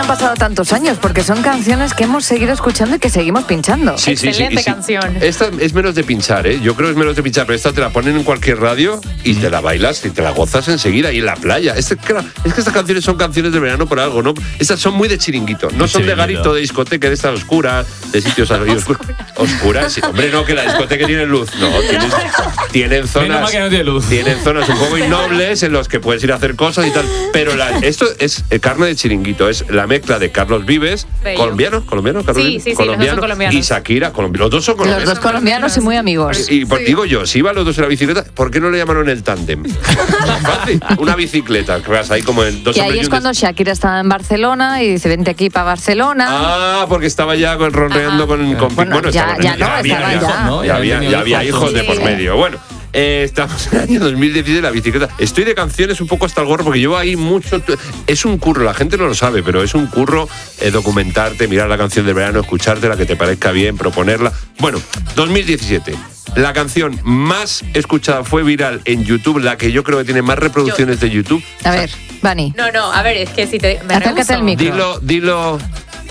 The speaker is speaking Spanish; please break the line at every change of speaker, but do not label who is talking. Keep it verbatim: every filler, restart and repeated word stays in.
han pasado tantos años, porque son canciones que hemos seguido escuchando y que seguimos pinchando.
Sí, sí,
Excelente
sí, sí.
canción.
Esta es menos de pinchar, ¿eh? Yo creo que es menos de pinchar, pero esta te la ponen en cualquier radio y te la bailas y te la gozas enseguida y en la playa. Es que, es que estas canciones son canciones de verano por algo, ¿no? Estas son muy de chiringuito, no son de garito, de discoteca, de estas oscuras, de sitios oscuros. Oscuras, sí. Hombre, no, que la discoteca tiene luz. No, tienen, tienen zonas.
Que no tiene luz.
Tienen zonas un poco innobles en los que puedes ir a hacer cosas y tal. Pero la, esto es eh, carne de chiringuito, es la mezcla de Carlos Vives,
Bello.
colombiano, colombiano, Carlos
Sí,
Vives,
sí, sí, los dos son colombianos.
y Shakira, colombiano. Los dos son colombianos.
Los dos colombianos y muy amigos.
Y por, digo yo, si iban los dos en la bicicleta, ¿por qué no le llamaron el tándem? Fácil, una bicicleta, que vas ahí como en dos
Que ahí
hombres y
es
un
cuando
des-
Shakira estaba en Barcelona y dice, vente aquí para Barcelona.
Ah, porque estaba ya con, ronreando
Ajá.
con, con
Bueno, ya-
estaban-
ya no,
había,
estaba
ya,
ya.
¿no?
ya había,
habían
ya había
tenido
hijos de
Sí.
por medio. Bueno, eh, estamos en el año dos mil dieciséis, la bicicleta. Estoy de canciones un poco hasta el gorro porque llevo ahí mucho. Es un curro, la gente no lo sabe, pero es un curro eh, documentarte, mirar la canción del verano, escucharte, la que te parezca bien, proponerla. Bueno, dos mil diecisiete. La canción más escuchada fue viral en YouTube, la que yo creo que tiene más reproducciones de YouTube.
A ver, Vani.
No, no, a ver, es que si te... Me
Acércate
rehuso.
al micro.
Dilo, dilo.